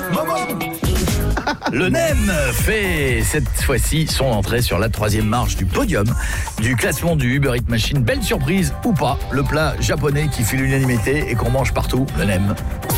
Le Nem fait cette fois-ci son entrée sur la 3e marche du podium du classement du Uber Eats Machine. Belle surprise ou pas, le plat japonais qui fait l'unanimité et qu'on mange partout, le Nem.